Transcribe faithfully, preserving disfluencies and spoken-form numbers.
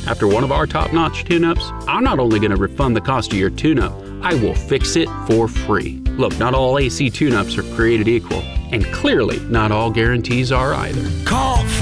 After one of our top-notch tune-ups, I'm not only going to refund the cost of your tune-up, I will fix it for free. Look, not all A C tune-ups are created equal, and clearly not all guarantees are either. Call